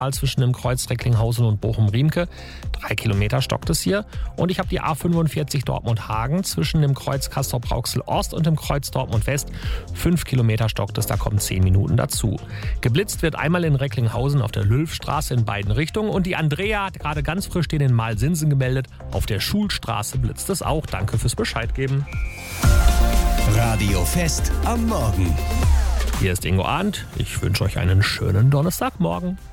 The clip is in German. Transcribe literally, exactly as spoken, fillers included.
zwischen dem Kreuz Recklinghausen und Bochum-Riemke. Drei Kilometer stockt es hier. Und ich habe die A fünfundvierzig Dortmund-Hagen zwischen dem Kreuz Castrop-Rauxel-Ost und dem Kreuz Dortmund-West. Fünf Kilometer stockt es, da kommen zehn Minuten dazu. Geblitzt wird einmal in Recklinghausen auf der Lülfstraße in beiden Richtungen. Und die Andrea hat gerade ganz frisch den in Malsinsen gemeldet. Auf der Schulstraße blitzt es auch. Danke fürs Bescheid geben. Radio Fest am Morgen. Hier ist Ingo Arndt. Ich wünsche euch einen schönen Donnerstagmorgen.